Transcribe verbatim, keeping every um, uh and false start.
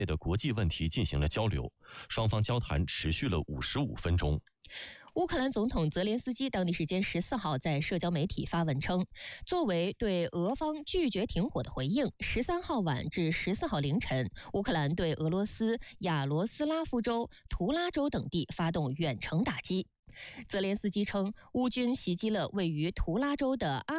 内的国际问题进行了交流，双方交谈持续了五十五分钟。 乌克兰总统泽连斯基当地时间十四号在社交媒体发文称，作为对俄方拒绝停火的回应，十三号晚至十四号凌晨，乌克兰对俄罗斯亚罗斯拉夫州、图拉州等地发动远程打击。泽连斯基称，乌军袭击了位于图拉州的阿